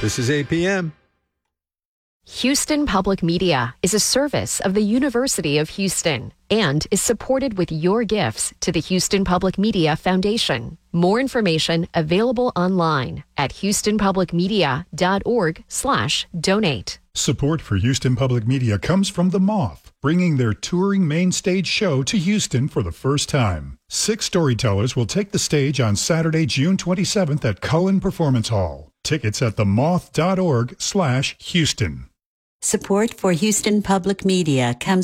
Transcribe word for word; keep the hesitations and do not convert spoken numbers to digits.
This is eight p.m. Houston Public Media is a service of the University of Houston and is supported with your gifts to the Houston Public Media Foundation. More information available online at houstonpublicmedia.org slash donate. Support for Houston Public Media comes from The Moth, bringing their touring main stage show to Houston for the first time. Six storytellers will take the stage on Saturday, June twenty-seventh at Cullen Performance Hall. Tickets at themoth.org slash Houston. Support for Houston Public Media comes